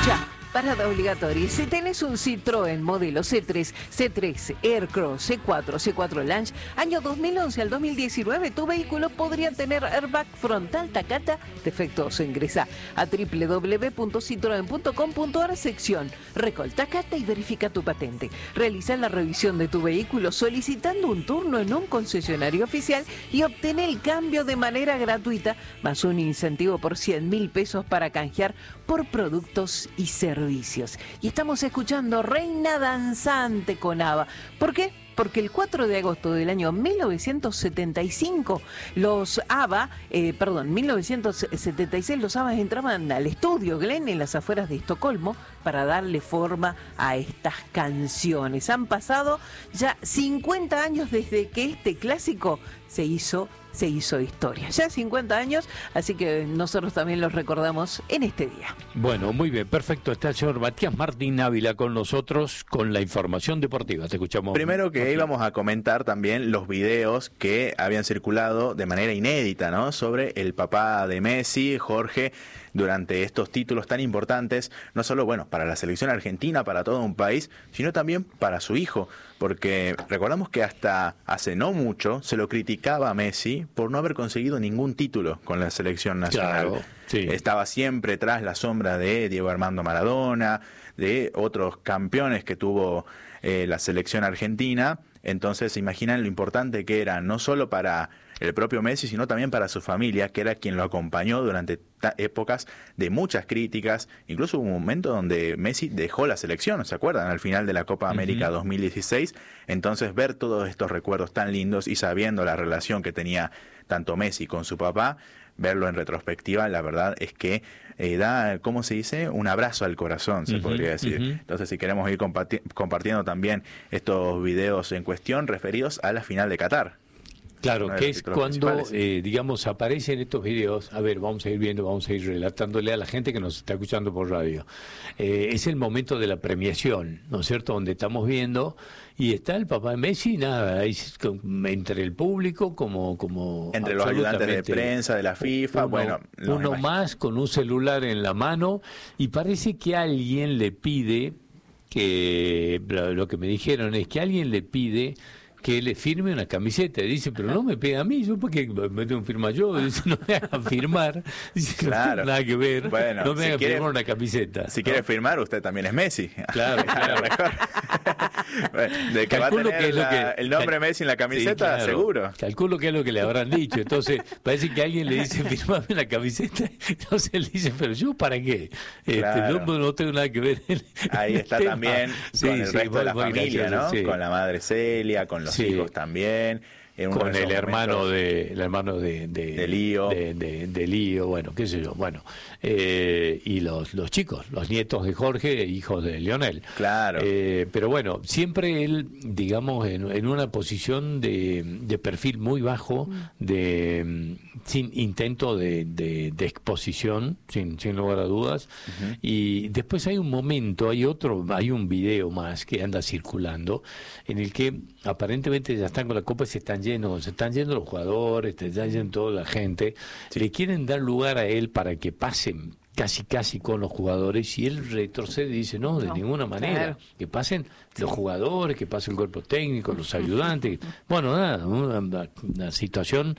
Escucha, parada obligatoria. Si tenés un Citroën modelo C3, C3, Aircross, C4, C4 Launch, año 2011 al 2019, tu vehículo podría tener airbag frontal Takata defectuoso. Ingresa a www.citroen.com.ar, sección Recall Takata, y verifica tu patente. Realiza la revisión de tu vehículo solicitando un turno en un concesionario oficial y obtén el cambio de manera gratuita, más un incentivo por 100.000 pesos para canjear por productos y servicios. Y estamos escuchando Reina Danzante con ABBA. ¿Por qué? Porque el 4 de agosto del año 1975, los ABBA, 1976, los ABBA entraban al estudio Glenn en las afueras de Estocolmo para darle forma a estas canciones. Han pasado ya 50 años desde que este clásico se hizo historia. Ya 50 años, así que nosotros también los recordamos en este día. Bueno, muy bien, perfecto. Está el señor Matías Martín Ávila con nosotros con la información deportiva. Te escuchamos. Primero que íbamos a comentar también los videos que habían circulado de manera inédita, ¿no? Sobre el papá de Messi, Jorge, durante estos títulos tan importantes, no solo, bueno, para la selección argentina, para todo un país, sino también para su hijo, porque recordamos que hasta hace no mucho se lo criticaba a Messi por no haber conseguido ningún título con la selección nacional. Claro, sí. Estaba siempre tras la sombra de Diego Armando Maradona, de otros campeones que tuvo la selección argentina. Entonces se imaginan lo importante que era, no solo para el propio Messi, sino también para su familia, que era quien lo acompañó durante épocas de muchas críticas. Incluso hubo un momento donde Messi dejó la selección, ¿se acuerdan? Al final de la Copa América 2016. Entonces ver todos estos recuerdos tan lindos y sabiendo la relación que tenía tanto Messi con su papá, verlo en retrospectiva, la verdad es que da, ¿cómo se dice? Un abrazo al corazón, se podría decir. Entonces, si queremos ir compartiendo también estos videos en cuestión referidos a la final de Qatar. Claro, que es cuando, digamos, aparecen estos videos. A ver, vamos a ir viendo, vamos a ir relatándole a la gente que nos está escuchando por radio. Es el momento de la premiación, ¿no es cierto?, donde estamos viendo, y está el papá de Messi, nada, ahí, entre el público, como entre los ayudantes de prensa de la FIFA, uno más con un celular en la mano, y parece que alguien le pide, que lo que me dijeron es que alguien le pide que le firme una camiseta. Dice, pero no me pega a mí, yo porque me tengo que firmar yo. Dice, no me hagan firmar. Dice, claro. No tiene nada que ver. Bueno, no me hagan firmar una camiseta. Si quiere firmar, usted también es Messi. Claro, claro. De que va a tener el nombre Messi en la camiseta, sí, claro, seguro. Calculo que es lo que le habrán dicho. Entonces, parece que alguien le dice, firmame la camiseta. Entonces él dice, pero yo para qué. Claro. No tengo nada que ver. Ahí está tema. También con el resto de la familia, ¿no? Sí. Con la madre Celia, con los hijos también. Con el hermano de Lío. De Lío, bueno, qué sé yo, bueno. Y los chicos, los nietos de Jorge, hijos de Lionel. Claro. Pero bueno, siempre él, digamos, en una posición de perfil muy bajo, sin intento de exposición, sin lugar a dudas. Y después hay un momento, hay un video más que anda circulando, en el que aparentemente ya están con la copa y se están yendo los jugadores, se está yendo toda la gente, le quieren dar lugar a él para que pasen casi con los jugadores, y él retrocede y dice, no, de ninguna manera, claro, que pasen los jugadores, que pase el cuerpo técnico, los ayudantes. Bueno, nada, una situación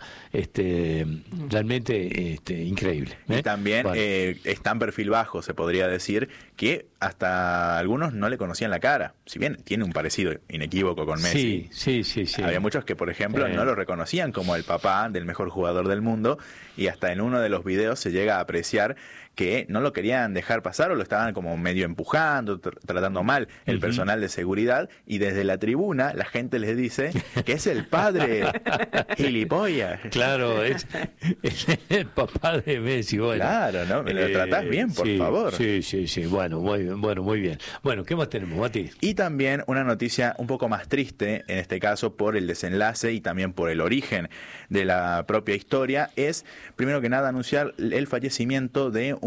realmente increíble. Y también está en perfil bajo, se podría decir, que hasta algunos no le conocían la cara, si bien tiene un parecido inequívoco con Messi. Sí. Había muchos que, por ejemplo, no lo reconocían como el papá del mejor jugador del mundo, y hasta en uno de los videos se llega a apreciar que no lo querían dejar pasar o lo estaban como medio empujando, tratando mal el personal de seguridad, y desde la tribuna la gente les dice que es el padre, gilipollas. Claro, es el papá de Messi. Bueno, claro, ¿no? Me lo tratás bien, por favor. Sí. Bueno, muy bien. Bueno, ¿qué más tenemos, Mati? Y también una noticia un poco más triste, en este caso por el desenlace y también por el origen de la propia historia, es, primero que nada, anunciar el fallecimiento de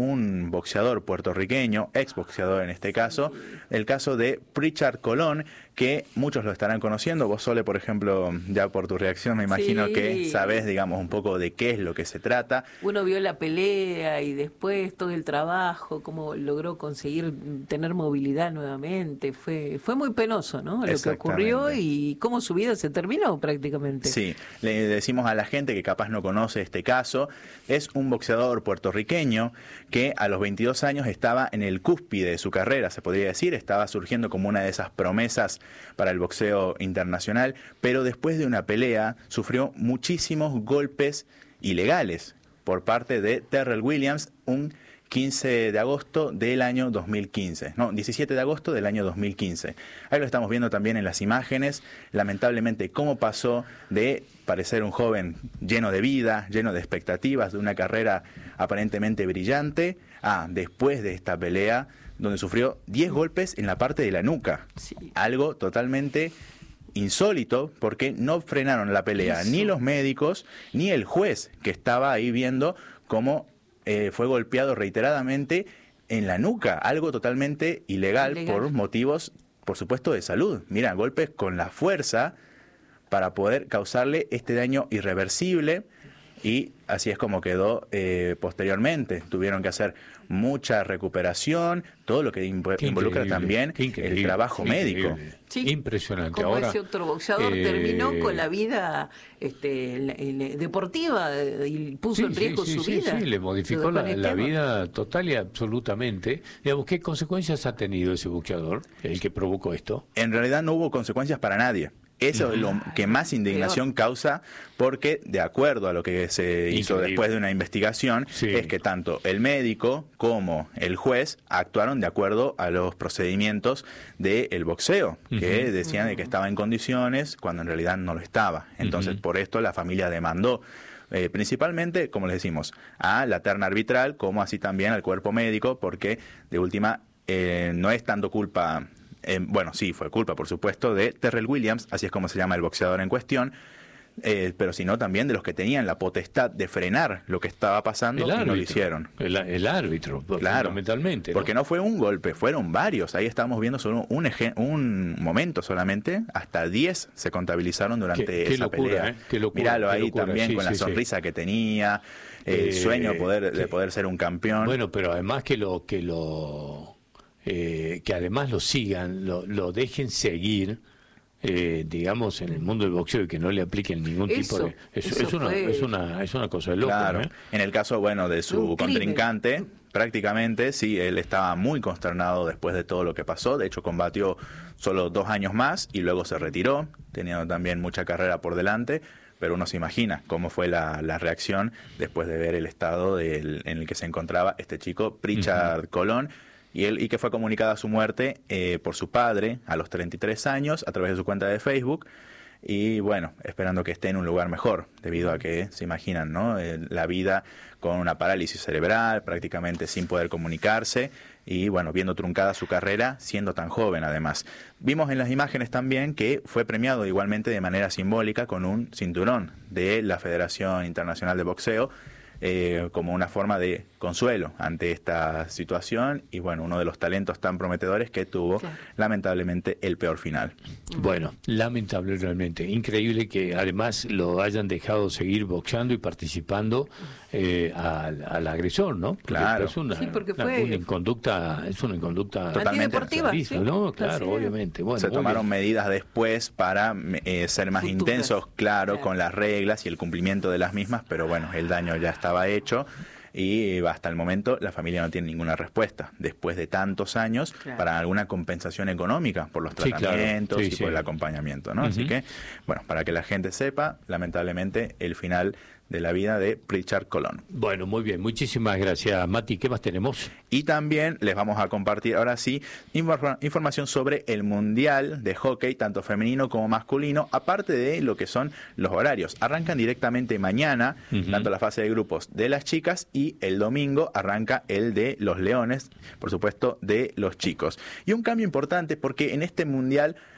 un boxeador puertorriqueño, exboxeador en este caso, el caso de Pritchard Colón, que muchos lo estarán conociendo. Vos, Sole, por ejemplo, ya por tu reacción me imagino que sabés, digamos, un poco de qué es lo que se trata. Uno vio la pelea y después todo el trabajo, cómo logró conseguir tener movilidad nuevamente. Fue muy penoso, ¿no? Lo que ocurrió y cómo su vida se terminó prácticamente. Sí, le decimos a la gente que capaz no conoce este caso, es un boxeador puertorriqueño que a los 22 años estaba en el cúspide de su carrera, se podría decir, estaba surgiendo como una de esas promesas para el boxeo internacional, pero después de una pelea sufrió muchísimos golpes ilegales por parte de Terrell Williams, un 15 de agosto del año 2015, no, 17 de agosto del año 2015. Ahí lo estamos viendo también en las imágenes, lamentablemente cómo pasó de parecer un joven lleno de vida, lleno de expectativas, de una carrera aparentemente brillante, a después de esta pelea donde sufrió 10 golpes en la parte de la nuca, algo totalmente insólito porque no frenaron la pelea ni los médicos ni el juez que estaba ahí viendo cómo fue golpeado reiteradamente en la nuca, algo totalmente ilegal por motivos, por supuesto, de salud. Mira, golpes con la fuerza para poder causarle este daño irreversible, y así es como quedó posteriormente. Tuvieron que hacer mucha recuperación, todo lo que involucra también el trabajo médico. Sí. Impresionante. Como ahora, ese otro boxeador terminó con la vida deportiva y puso en riesgo su vida. Sí, le modificó la vida total y absolutamente. Digamos, ¿qué consecuencias ha tenido ese boxeador, el que provocó esto? En realidad no hubo consecuencias para nadie. Eso es lo que más indignación causa, porque de acuerdo a lo que se hizo después de una investigación, es que tanto el médico como el juez actuaron de acuerdo a los procedimientos del boxeo, que decían de que estaba en condiciones cuando en realidad no lo estaba. Entonces, por esto la familia demandó. Principalmente, como les decimos, a la terna arbitral, como así también al cuerpo médico, porque de última no es tanto culpa... bueno, sí, fue culpa, por supuesto, de Terrell Williams, así es como se llama el boxeador en cuestión, pero sino también de los que tenían la potestad de frenar lo que estaba pasando y no lo hicieron. El árbitro, claro, fundamentalmente. Porque no fue un golpe, fueron varios. Ahí estamos viendo solo un momento solamente, hasta 10 se contabilizaron durante esa pelea. Qué locura, míralo ahí también con la sonrisa que tenía, el sueño de poder ser un campeón. Bueno, pero además que además lo sigan, lo dejen seguir, digamos, en el mundo del boxeo y que no le apliquen ningún tipo de... Es una cosa de loco. Claro. En el caso, bueno, de su contrincante, prácticamente, sí, él estaba muy consternado después de todo lo que pasó. De hecho, combatió solo 2 años más y luego se retiró, teniendo también mucha carrera por delante. Pero uno se imagina cómo fue la reacción después de ver el estado en el que se encontraba este chico, Pritchard Colón, y que fue comunicada su muerte por su padre a los 33 años a través de su cuenta de Facebook. Y bueno, esperando que esté en un lugar mejor, debido a que, se imaginan, ¿no? La vida con una parálisis cerebral, prácticamente sin poder comunicarse, y bueno, viendo truncada su carrera, siendo tan joven además. Vimos en las imágenes también que fue premiado igualmente de manera simbólica con un cinturón de la Federación Internacional de Boxeo, como una forma de consuelo ante esta situación, y bueno, uno de los talentos tan prometedores que tuvo, lamentablemente, el peor final. Bueno, lamentable realmente, increíble que además lo hayan dejado seguir boxeando y participando al agresor, ¿no? Porque claro. Es una inconducta totalmente deportiva, ¿no? Claro, obviamente. Bueno, se tomaron medidas después para ser más intensos, claro, con las reglas y el cumplimiento de las mismas, pero bueno, el daño ya estaba hecho. Y hasta el momento la familia no tiene ninguna respuesta, después de tantos años, para alguna compensación económica por los tratamientos y por el acompañamiento, ¿no? Así que, bueno, para que la gente sepa, lamentablemente, el final de la vida de Pritchard Colón. Bueno, muy bien, muchísimas gracias, Mati. ¿Qué más tenemos? Y también les vamos a compartir ahora sí información sobre el Mundial de Hockey, tanto femenino como masculino, aparte de lo que son los horarios. Arrancan directamente mañana, tanto la fase de grupos de las chicas, y el domingo arranca el de los Leones, por supuesto, de los chicos. Y un cambio importante porque en este Mundial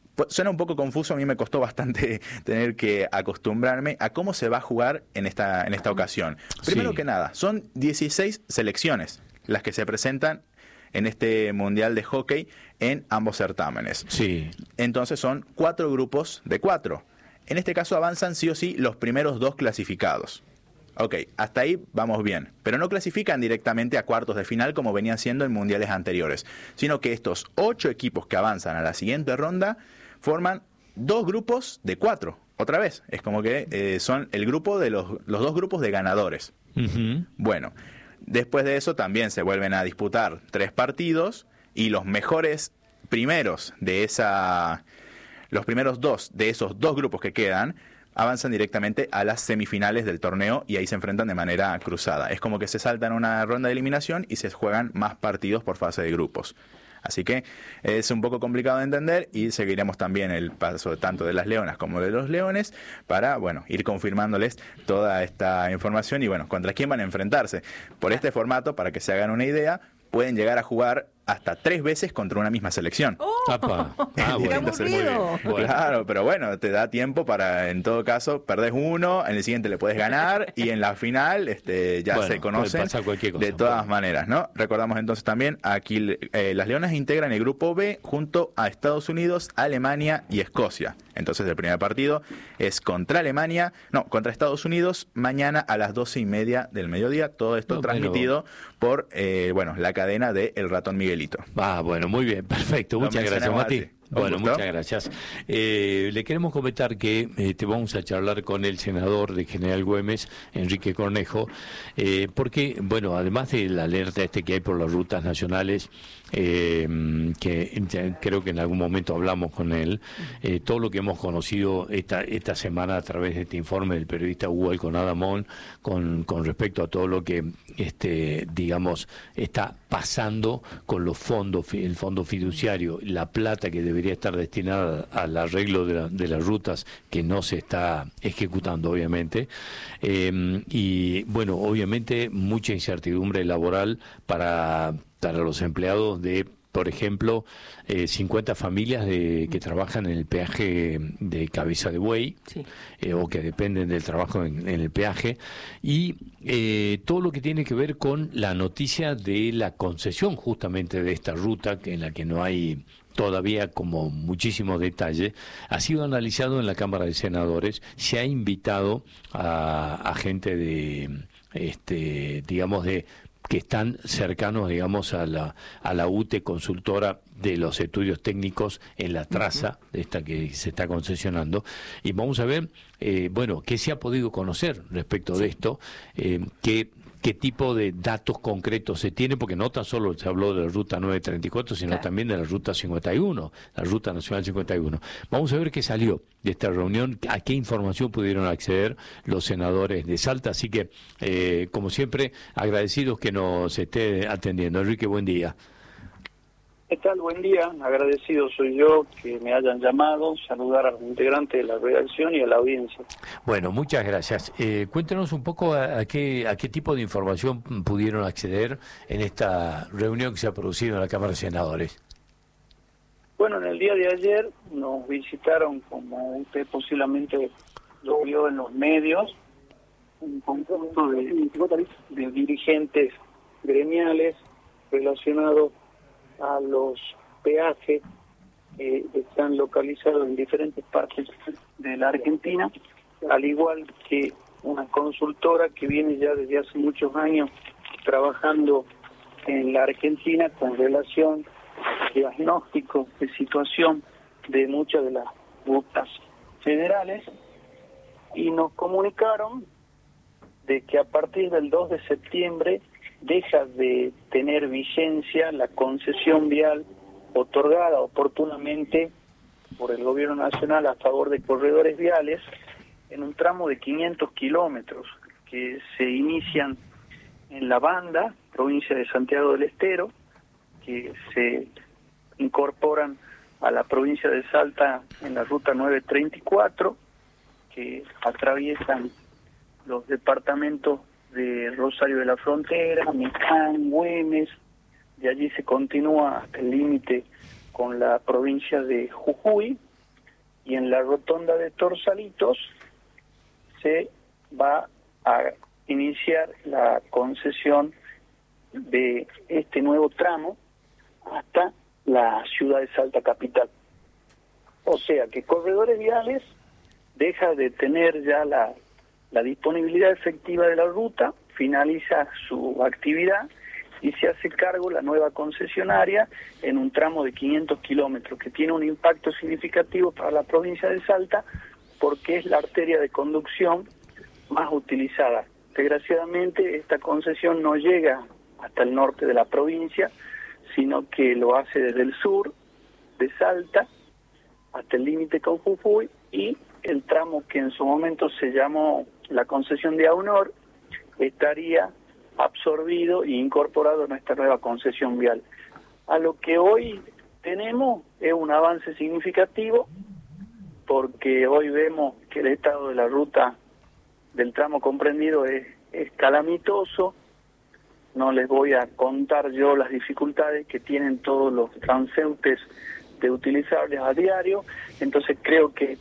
Suena un poco confuso, a mí me costó bastante tener que acostumbrarme a cómo se va a jugar en esta ocasión. Primero que nada, son 16 selecciones las que se presentan en este Mundial de Hockey en ambos certámenes. Sí. Entonces son 4 grupos de 4. En este caso avanzan sí o sí los primeros 2 clasificados. Ok, hasta ahí vamos bien, pero no clasifican directamente a cuartos de final como venían siendo en mundiales anteriores, sino que estos 8 equipos que avanzan a la siguiente ronda forman 2 grupos de 4. Otra vez, es como que son el grupo de los 2 grupos de ganadores. Uh-huh. Bueno, después de eso también se vuelven a disputar 3 partidos y los mejores primeros de los primeros 2 de esos 2 grupos que quedan avanzan directamente a las semifinales del torneo y ahí se enfrentan de manera cruzada. Es como que se saltan una ronda de eliminación y se juegan más partidos por fase de grupos. Así que es un poco complicado de entender y seguiremos también el paso tanto de las leonas como de los leones para, bueno, ir confirmándoles toda esta información y, bueno, contra quién van a enfrentarse. Por este formato, para que se hagan una idea, pueden llegar a jugar hasta 3 veces contra una misma selección. Apa. Entonces, muy bien. Bueno. Claro, pero bueno, te da tiempo para, en todo caso, perdés uno, en el siguiente le puedes ganar y en la final ya se conocen de todas maneras, ¿no? Recordamos entonces también, aquí las Leonas integran el grupo B junto a Estados Unidos, Alemania y Escocia. Entonces el primer partido es contra Estados Unidos, mañana a las 12:30 del mediodía. Todo esto transmitido por la cadena de El Ratón Miguelito. Bueno, muy bien, perfecto. Muchas gracias, Mati. Bueno, muchas gracias. Le queremos comentar que vamos a charlar con el senador de General Güemes, Enrique Cornejo, porque, bueno, además de la alerta que hay por las rutas nacionales, que creo que en algún momento hablamos con él, todo lo que hemos conocido esta semana a través de este informe del periodista Hugo Alconadamón con respecto a todo lo que digamos está pasando con los fondos, el fondo fiduciario, la plata que debería estar destinada al arreglo de las rutas que no se está ejecutando, obviamente, y bueno, obviamente mucha incertidumbre laboral para los empleados de, por ejemplo, 50 familias que trabajan en el peaje de Cabeza de Buey, sí, o que dependen del trabajo en el peaje, y todo lo que tiene que ver con la noticia de la concesión justamente de esta ruta, en la que no hay todavía como muchísimo detalle, ha sido analizado en la Cámara de Senadores. Se ha invitado a gente digamos, que están cercanos, digamos, a la UTE consultora de los estudios técnicos en la traza esta que se está concesionando, y vamos a ver, qué se ha podido conocer respecto de esto, qué tipo de datos concretos se tiene, porque no tan solo se habló de la ruta 934, sino también de la ruta 51, la ruta nacional 51. Vamos a ver qué salió de esta reunión, a qué información pudieron acceder los senadores de Salta, así que, como siempre, agradecidos que nos esté atendiendo. Enrique, buen día. ¿Qué tal? Buen día, agradecido soy yo que me hayan llamado, saludar a los integrantes de la redacción y a la audiencia. Bueno, muchas gracias. Cuéntenos un poco a qué tipo de información pudieron acceder en esta reunión que se ha producido en la Cámara de Senadores. Bueno, en el día de ayer nos visitaron, como usted posiblemente lo vio en los medios, un conjunto de dirigentes gremiales relacionados a los peajes que están localizados en diferentes partes de la Argentina, al igual que una consultora que viene ya desde hace muchos años trabajando en la Argentina con relación al diagnóstico de situación de muchas de las rutas federales, y nos comunicaron de que a partir del 2 de septiembre deja de tener vigencia la concesión vial otorgada oportunamente por el Gobierno Nacional a favor de corredores viales en un tramo de 500 kilómetros que se inician en La Banda, provincia de Santiago del Estero, que se incorporan a la provincia de Salta en la ruta 934, que atraviesan los departamentos de Rosario de la Frontera, Miján, Güemes. De allí se continúa hasta el límite con la provincia de Jujuy, y en la rotonda de Torsalitos se va a iniciar la concesión de este nuevo tramo hasta la ciudad de Salta capital. O sea que Corredores Viales deja de tener ya la disponibilidad efectiva de la ruta, finaliza su actividad y se hace cargo la nueva concesionaria en un tramo de 500 kilómetros, que tiene un impacto significativo para la provincia de Salta porque es la arteria de conducción más utilizada. Desgraciadamente esta concesión no llega hasta el norte de la provincia, sino que lo hace desde el sur de Salta hasta el límite con Jujuy, y el tramo que en su momento se llamó la concesión de AUNOR estaría absorbido e incorporado en esta nueva concesión vial. A lo que hoy tenemos es un avance significativo, porque hoy vemos que el estado de la ruta del tramo comprendido es calamitoso. No les voy a contar yo las dificultades que tienen todos los transeúntes de utilizables a diario. Entonces creo que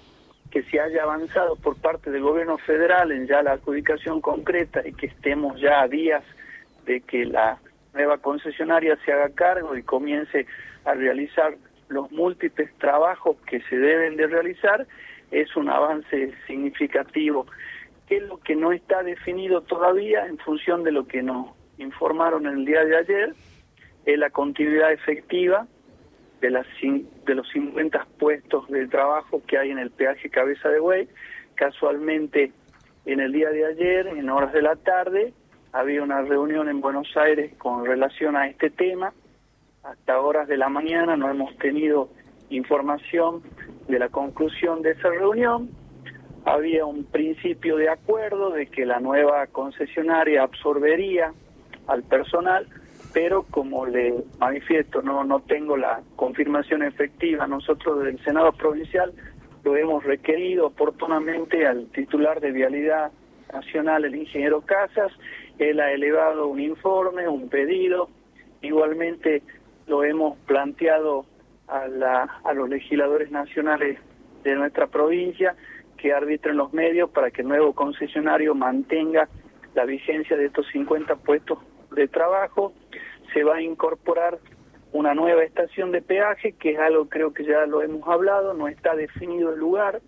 se haya avanzado por parte del gobierno federal en ya la adjudicación concreta y que estemos ya a días de que la nueva concesionaria se haga cargo y comience a realizar los múltiples trabajos que se deben de realizar, es un avance significativo. ¿Qué es lo que no está definido todavía en función de lo que nos informaron el día de ayer? Es la continuidad efectiva de los 50 puestos de trabajo que hay en el peaje Cabeza de Buey. Casualmente, en el día de ayer, en horas de la tarde, había una reunión en Buenos Aires con relación a este tema. Hasta horas de la mañana no hemos tenido información de la conclusión de esa reunión. Había un principio de acuerdo de que la nueva concesionaria absorbería al personal, pero como le manifiesto, no tengo la confirmación efectiva. Nosotros del Senado Provincial lo hemos requerido oportunamente al titular de Vialidad Nacional, el ingeniero Casas. Él ha elevado un informe, un pedido. Igualmente lo hemos planteado a los legisladores nacionales de nuestra provincia que arbitren los medios para que el nuevo concesionario mantenga la vigencia de estos 50 puestos de trabajo. Se va a incorporar una nueva estación de peaje, que es algo, creo que ya lo hemos hablado, no está definido el lugar,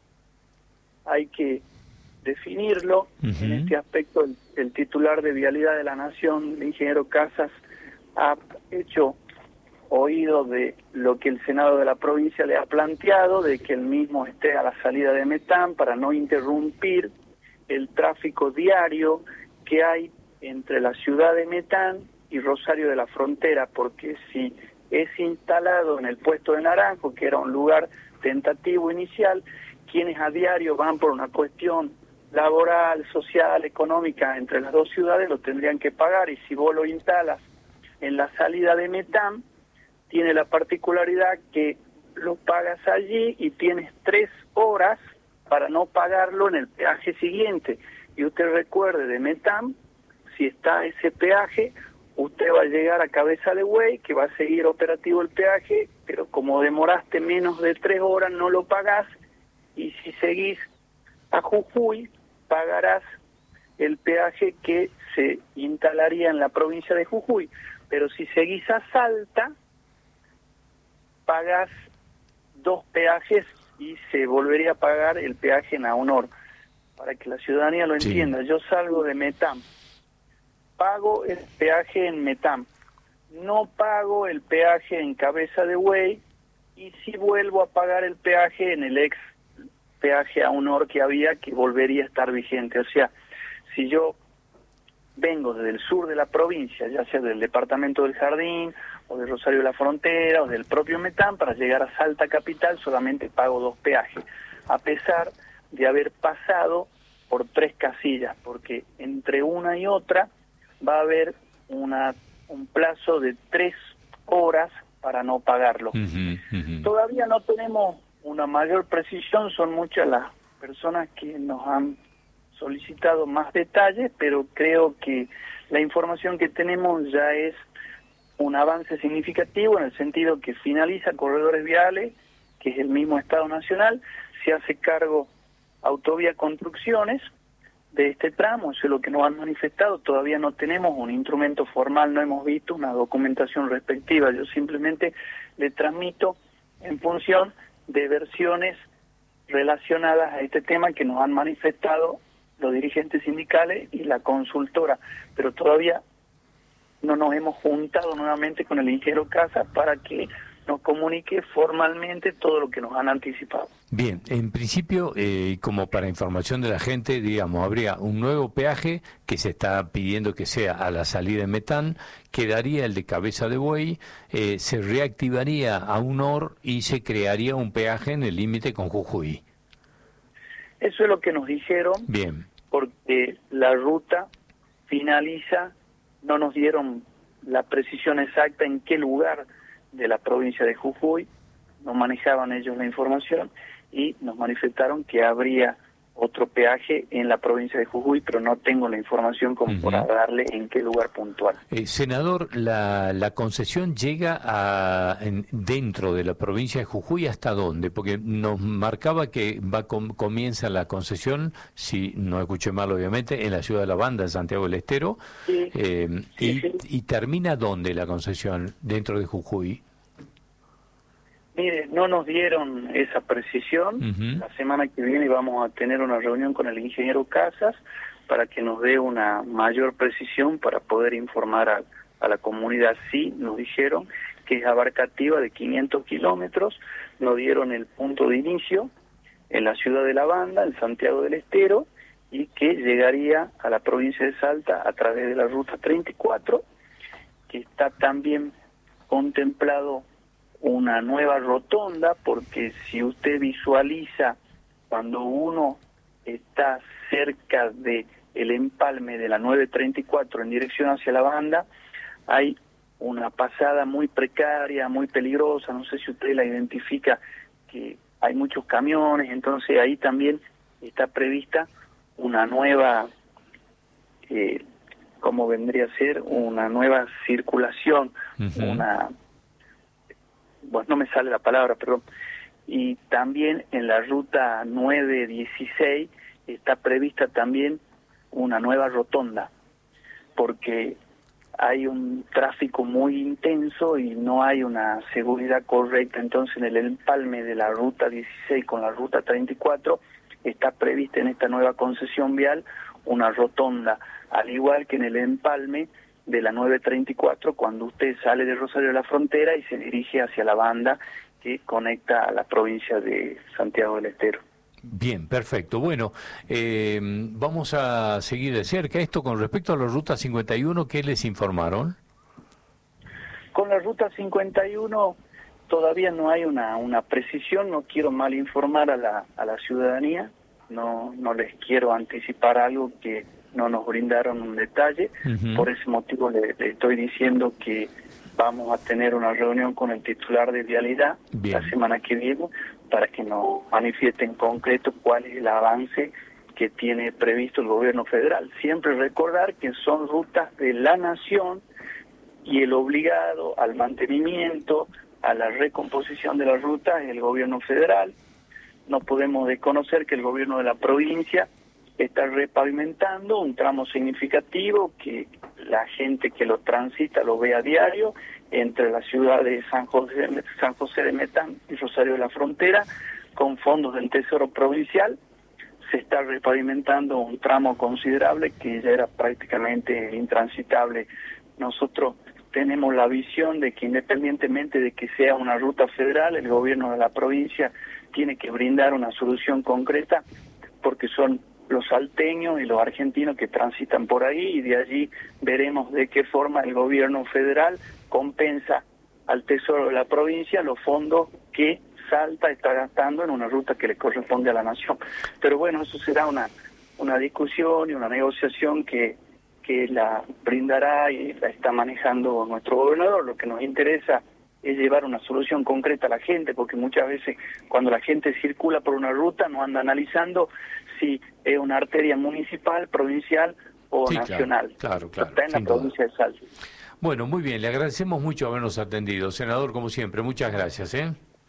hay que definirlo. En este aspecto el titular de Vialidad de la Nación, el ingeniero Casas, ha hecho oído de lo que el Senado de la provincia le ha planteado, de que el mismo esté a la salida de Metán para no interrumpir el tráfico diario que hay entre la ciudad de Metán y Rosario de la Frontera, porque si es instalado en el puesto de Naranjo, que era un lugar tentativo inicial, quienes a diario van por una cuestión laboral, social, económica entre las dos ciudades lo tendrían que pagar, y si vos lo instalas en la salida de Metán, tiene la particularidad que lo pagas allí y tienes 3 horas para no pagarlo en el peaje siguiente. Y usted recuerde, de Metán, si está ese peaje, usted va a llegar a Cabeza de Buey, que va a seguir operativo el peaje, pero como demoraste menos de 3 horas no lo pagás, y si seguís a Jujuy pagarás el peaje que se instalaría en la provincia de Jujuy. Pero si seguís a Salta, pagás 2 peajes y se volvería a pagar el peaje en AUNOR. Para que la ciudadanía lo entienda, yo salgo de Metán, pago el peaje en Metán, no pago el peaje en Cabeza de Buey, y sí vuelvo a pagar el peaje en el ex peaje AUNOR que había, que volvería a estar vigente. O sea, si yo vengo desde el sur de la provincia, ya sea del departamento del Jardín, o de Rosario de la Frontera, o del propio Metán, para llegar a Salta capital solamente pago 2 peajes, a pesar de haber pasado por 3 casillas, porque entre una y otra va a haber un plazo de 3 horas para no pagarlo. Todavía no tenemos una mayor precisión, son muchas las personas que nos han solicitado más detalles, pero creo que la información que tenemos ya es un avance significativo, en el sentido que finaliza Corredores Viales que es el mismo Estado Nacional, se hace cargo Autovía Construcciones de este tramo. Eso es lo que nos han manifestado. Todavía no tenemos un instrumento formal, no hemos visto una documentación respectiva. Yo simplemente le transmito en función de versiones relacionadas a este tema que nos han manifestado los dirigentes sindicales y la consultora, pero todavía no nos hemos juntado nuevamente con el ingeniero Casas para que nos comunique formalmente todo lo que nos han anticipado. Bien, en principio, como para información de la gente, digamos, habría un nuevo peaje que se está pidiendo que sea a la salida de Metán, quedaría el de Cabeza de Buey, se reactivaría a Unor y se crearía un peaje en el límite con Jujuy. Eso es lo que nos dijeron. Bien. Porque la ruta finaliza, no nos dieron la precisión exacta en qué lugar de la provincia de Jujuy, no manejaban ellos la información y nos manifestaron que habría otro peaje en la provincia de Jujuy, pero no tengo la información como para darle en qué lugar puntual. Senador, la concesión llega dentro de la provincia de Jujuy, ¿hasta dónde? Porque nos marcaba que comienza la concesión, si no escuché mal obviamente, en la ciudad de La Banda, en Santiago del Estero, sí. Y termina ¿dónde la concesión dentro de Jujuy? Mire, no nos dieron esa precisión. La semana que viene vamos a tener una reunión con el ingeniero Casas para que nos dé una mayor precisión para poder informar a la comunidad. Sí, nos dijeron que es abarcativa de 500 kilómetros, nos dieron el punto de inicio en la ciudad de La Banda, en Santiago del Estero, y que llegaría a la provincia de Salta a través de la ruta 34, que está también contemplado una nueva rotonda, porque si usted visualiza cuando uno está cerca de el empalme de la 934 en dirección hacia La Banda, hay una pasada muy precaria, muy peligrosa, no sé si usted la identifica, que hay muchos camiones, entonces ahí también está prevista una nueva, ¿cómo vendría a ser? Una nueva circulación, bueno, no me sale la palabra, perdón. Y también en la ruta 916 está prevista también una nueva rotonda, porque hay un tráfico muy intenso y no hay una seguridad correcta. Entonces, en el empalme de la ruta 16 con la ruta 34 está prevista en esta nueva concesión vial una rotonda, al igual que en el empalme de la 934 cuando usted sale de Rosario de la Frontera y se dirige hacia La Banda, que conecta a la provincia de Santiago del Estero. Bien, perfecto. Bueno, vamos a seguir de cerca esto con respecto a la Ruta 51, ¿qué les informaron? Con la Ruta 51 todavía no hay una precisión, no quiero mal informar a la ciudadanía, no les quiero anticipar algo que no nos brindaron un detalle. Por ese motivo le estoy diciendo que vamos a tener una reunión con el titular de Vialidad la semana que viene para que nos manifieste en concreto cuál es el avance que tiene previsto el gobierno federal. Siempre recordar que son rutas de la nación y el obligado al mantenimiento, a la recomposición de las rutas es el gobierno federal. No podemos desconocer que el gobierno de la provincia está repavimentando un tramo significativo que la gente que lo transita lo ve a diario entre la ciudad de San José de Metán y Rosario de la Frontera, con fondos del Tesoro Provincial. Se está repavimentando un tramo considerable que ya era prácticamente intransitable. Nosotros tenemos la visión de que independientemente de que sea una ruta federal, el gobierno de la provincia tiene que brindar una solución concreta, porque son los salteños y los argentinos que transitan por ahí, y de allí veremos de qué forma el gobierno federal compensa al Tesoro de la provincia los fondos que Salta está gastando en una ruta que le corresponde a la nación. Pero bueno, eso será una discusión y una negociación que la brindará y la está manejando nuestro gobernador. Lo que nos interesa es llevar una solución concreta a la gente, porque muchas veces cuando la gente circula por una ruta no anda analizando si es una arteria municipal, provincial o nacional. Claro, está en la provincia de Salta. Bueno, muy bien, le agradecemos mucho habernos atendido. Senador, como siempre, muchas gracias.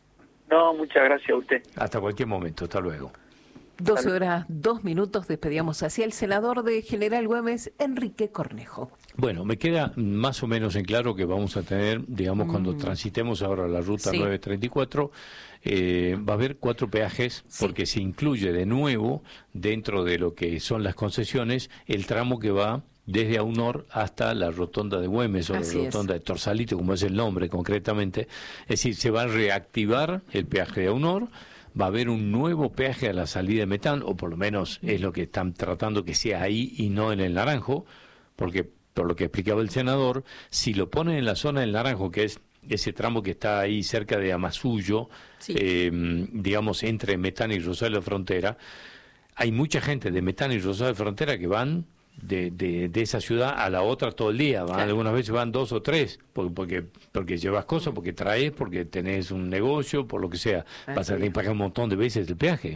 No, muchas gracias a usted. Hasta cualquier momento, hasta luego. 12 horas, 2 minutos, despedíamos así al senador de General Güemes, Enrique Cornejo. Bueno, me queda más o menos en claro que vamos a tener, digamos, cuando transitemos ahora la ruta 934, va a haber 4 peajes, porque se incluye de nuevo, dentro de lo que son las concesiones, el tramo que va desde Aunor hasta la rotonda de Güemes, o la rotonda de Torsalito, como es el nombre concretamente. Es decir, se va a reactivar el peaje de Aunor, va a haber un nuevo peaje a la salida de Metán, o por lo menos es lo que están tratando que sea ahí y no en el Naranjo, porque por lo que explicaba el senador, si lo ponen en la zona del Naranjo, que es ese tramo que está ahí cerca de Amasuyo, digamos entre Metán y Rosario de Frontera, hay mucha gente de Metán y Rosario de Frontera que van de esa ciudad a la otra todo el día, van, algunas veces van 2 o 3, porque llevas cosas, porque traes, porque tenés un negocio, por lo que sea, vas a tener que pagar un montón de veces el peaje.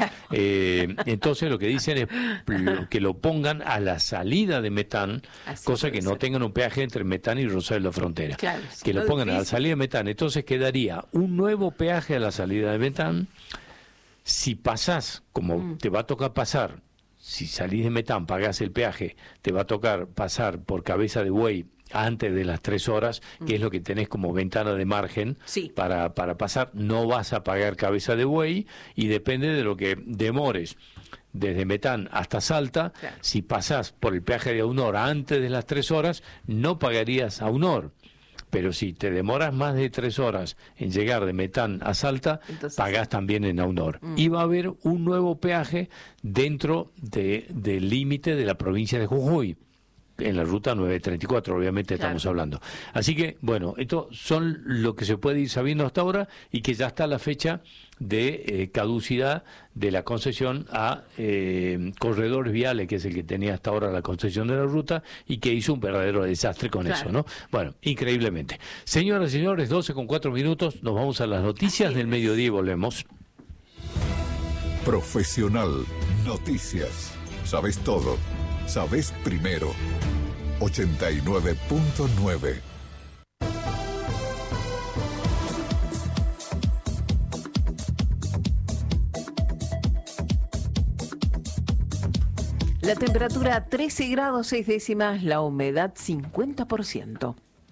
Entonces lo que dicen es que lo pongan a la salida de Metán, cosa que no tengan un peaje entre Metán y Rosario de la Frontera, que lo pongan a la salida de Metán. Entonces quedaría un nuevo peaje a la salida de Metán. Si pasás, como te va a tocar pasar, si salís de Metán, pagás el peaje, te va a tocar pasar por Cabeza de Buey antes de las 3 horas, que es lo que tenés como ventana de margen para pasar. No vas a pagar Cabeza de Buey, y depende de lo que demores desde Metán hasta Salta. Si pasás por el peaje de Aunor antes de las 3 horas, no pagarías Aunor. Pero si te demoras más de 3 horas en llegar de Metán a Salta, pagás también en Aunor. Y va a haber un nuevo peaje dentro del límite de la provincia de Jujuy, en la ruta 934, obviamente estamos hablando. Así que, bueno, esto son lo que se puede ir sabiendo hasta ahora, y que ya está la fecha de caducidad de la concesión a Corredores Viales, que es el que tenía hasta ahora la concesión de la ruta, y que hizo un verdadero desastre con eso, ¿no? Bueno, increíblemente. Señoras y señores, 12:04, nos vamos a las noticias del mediodía y volvemos. Profesional Noticias. Sabes todo. Sabes primero. 89.9. La temperatura 13 grados 6 décimas, la humedad 50%.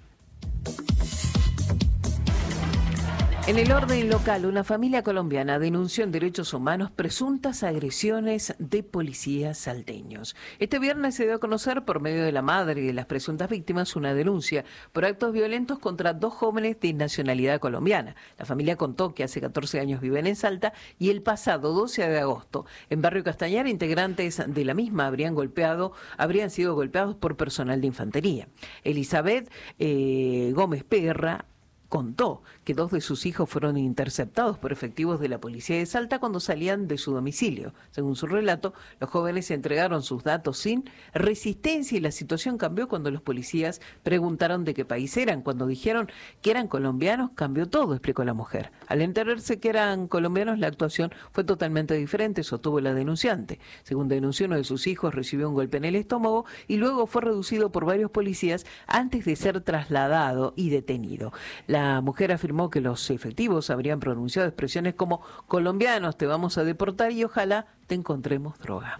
En el orden local, una familia colombiana denunció en Derechos Humanos presuntas agresiones de policías salteños. Este viernes se dio a conocer por medio de la madre y de las presuntas víctimas una denuncia por actos violentos contra 2 jóvenes de nacionalidad colombiana. La familia contó que hace 14 años viven en Salta, y el pasado 12 de agosto, en Barrio Castañar, integrantes de la misma habrían sido golpeados por personal de infantería. Elizabeth Gómez Perra contó que 2 de sus hijos fueron interceptados por efectivos de la policía de Salta cuando salían de su domicilio. Según su relato, los jóvenes entregaron sus datos sin resistencia, y la situación cambió cuando los policías preguntaron de qué país eran. Cuando dijeron que eran colombianos, cambió todo, explicó la mujer. Al enterarse que eran colombianos, la actuación fue totalmente diferente, sostuvo la denunciante. Según denunció, uno de sus hijos recibió un golpe en el estómago y luego fue reducido por varios policías antes de ser trasladado y detenido. La mujer afirmó que los efectivos habrían pronunciado expresiones como: colombianos, te vamos a deportar y ojalá te encontremos droga.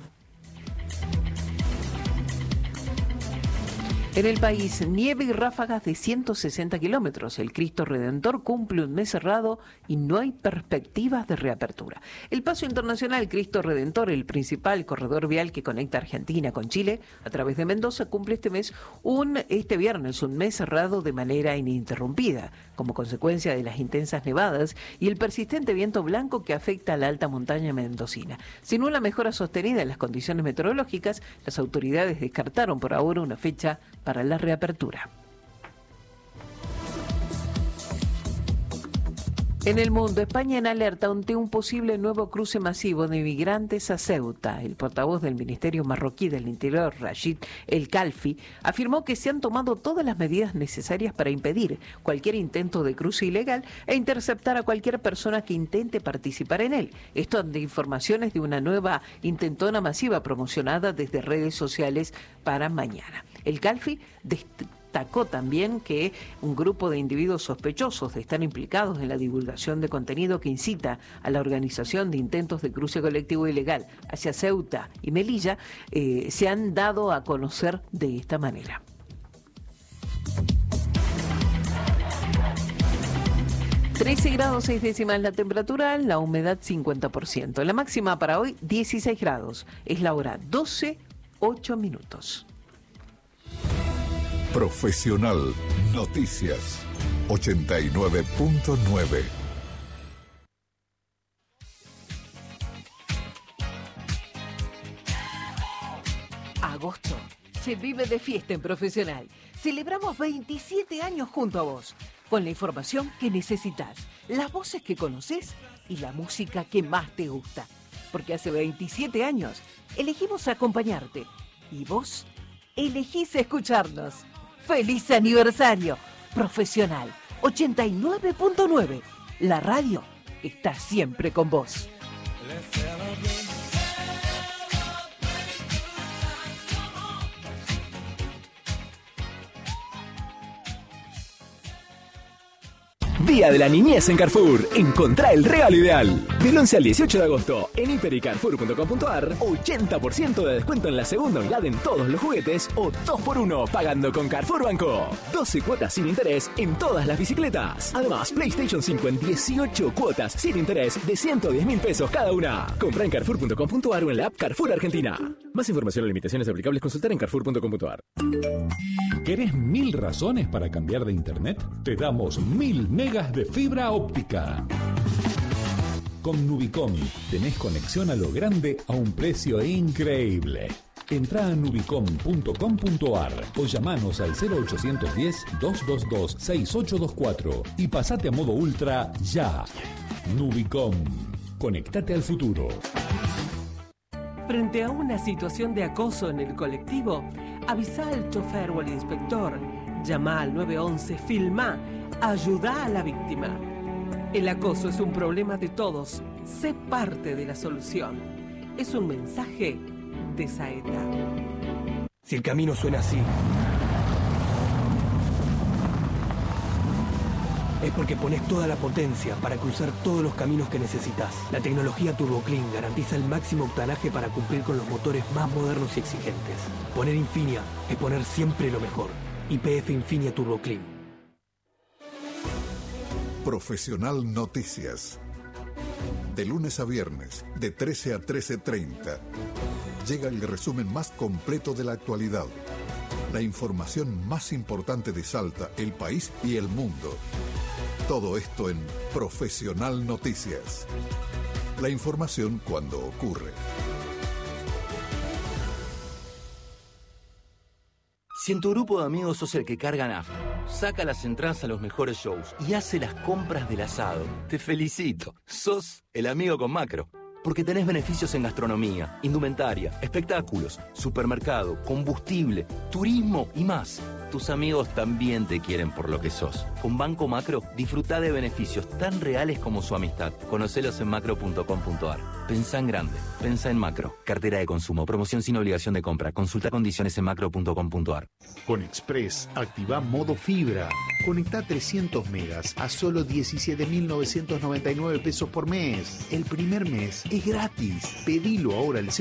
En el país, nieve y ráfagas de 160 kilómetros. El Cristo Redentor cumple un mes cerrado y no hay perspectivas de reapertura. El Paso Internacional Cristo Redentor, el principal corredor vial que conecta Argentina con Chile a través de Mendoza, cumple este viernes un mes cerrado de manera ininterrumpida, como consecuencia de las intensas nevadas y el persistente viento blanco que afecta a la alta montaña mendocina. Sin una mejora sostenida en las condiciones meteorológicas, las autoridades descartaron por ahora una fecha para la reapertura. En el mundo, España en alerta ante un posible nuevo cruce masivo de inmigrantes a Ceuta. El portavoz del Ministerio marroquí del Interior, Rachid El Khalfi, afirmó que se han tomado todas las medidas necesarias para impedir cualquier intento de cruce ilegal e interceptar a cualquier persona que intente participar en él. Esto ante informaciones de una nueva intentona masiva promocionada desde redes sociales para mañana. El Khalfi destacó también que un grupo de individuos sospechosos de estar implicados en la divulgación de contenido que incita a la organización de intentos de cruce colectivo ilegal hacia Ceuta y Melilla se han dado a conocer de esta manera. (13°6) la temperatura, la humedad 50%. La máxima para hoy 16 grados. Es la hora 12:08. Profesional Noticias 89.9. Agosto se vive de fiesta en Profesional. Celebramos 27 años junto a vos, con la información que necesitas, las voces que conoces y la música que más te gusta. Porque hace 27 años elegimos acompañarte y vos elegís escucharnos. ¡Feliz aniversario! Profesional 89.9. La radio está siempre con vos. Día de la Niñez en Carrefour. Encontrá el regalo ideal. Del 11 al 18 de agosto, en hiper.carrefour.com.ar, 80% de descuento en la segunda unidad en todos los juguetes o 2x1 pagando con Carrefour Banco. 12 cuotas sin interés en todas las bicicletas. Además, PlayStation 5 en 18 cuotas sin interés de 110.000 pesos cada una. Comprá en carrefour.com.ar o en la app Carrefour Argentina. Más información o limitaciones aplicables consultar en carrefour.com.ar. ¿Querés 1000 razones para cambiar de internet? Te damos 1000 megas de fibra óptica. Con Nubicom tenés conexión a lo grande a un precio increíble. Entrá a nubicom.com.ar o llamanos al 0810-222-6824 y pasate a modo ultra ya. Nubicom. Conectate al futuro. Frente a una situación de acoso en el colectivo, avisa al chofer o al inspector, llama al 911, filmá, ayuda a la víctima. El acoso es un problema de todos, sé parte de la solución. Es un mensaje de Saeta. Si el camino suena así, es porque pones toda la potencia para cruzar todos los caminos que necesitas. La tecnología Turbo Clean garantiza el máximo octanaje para cumplir con los motores más modernos y exigentes. Poner Infinia es poner siempre lo mejor. YPF Infinia Turbo Clean. Profesional Noticias. De lunes a viernes, de 13 a 13:30. Llega el resumen más completo de la actualidad. La información más importante de Salta, el país y el mundo. Todo esto en Profesional Noticias. La información cuando ocurre. Si en tu grupo de amigos sos el que carga nafta, saca las entradas a los mejores shows y hace las compras del asado, te felicito. Sos el amigo con Macro. Porque tenés beneficios en gastronomía, indumentaria, espectáculos, supermercado, combustible, turismo y más. Tus amigos también te quieren por lo que sos. Con Banco Macro, disfrutá de beneficios tan reales como su amistad. Conocelos en macro.com.ar. Pensá en grande. Pensá en Macro. Cartera de consumo. Promoción sin obligación de compra. Consulta condiciones en macro.com.ar. Con Express, activa modo fibra. Conectá 300 megas a solo 17.999 pesos por mes. El primer mes es gratis. Pedilo ahora al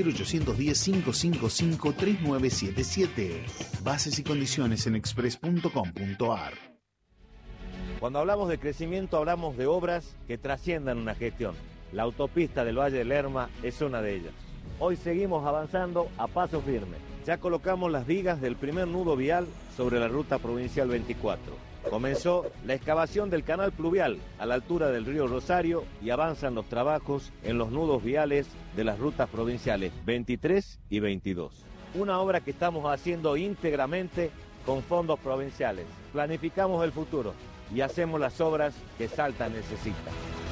0810-555-3977. Bases y condiciones en express.com.ar. Cuando hablamos de crecimiento, hablamos de obras que trasciendan una gestión. La autopista del Valle del Lerma es una de ellas. Hoy seguimos avanzando a paso firme. Ya colocamos las vigas del primer nudo vial sobre la ruta provincial 24. Comenzó la excavación del canal pluvial a la altura del río Rosario y avanzan los trabajos en los nudos viales de las rutas provinciales 23 y 22. Una obra que estamos haciendo íntegramente con fondos provinciales. Planificamos el futuro y hacemos las obras que Salta necesita.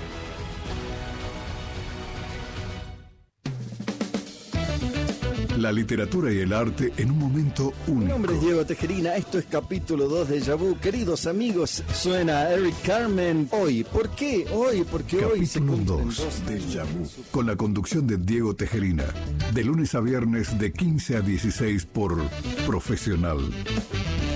La literatura y el arte en un momento único. Mi nombre es Diego Tejerina, esto es capítulo 2 de Déjà Vu. Queridos amigos, suena Eric Carmen hoy. ¿Por qué? Hoy, porque capítulo hoy se cumplen 2 de Déjà Vu, con la conducción de Diego Tejerina. De lunes a viernes de 15 a 16 por Profesional.